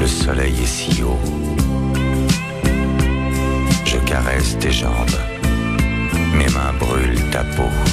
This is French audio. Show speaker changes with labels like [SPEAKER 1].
[SPEAKER 1] le soleil est si haut. Je caresse tes jambes, mes mains brûlent ta peau.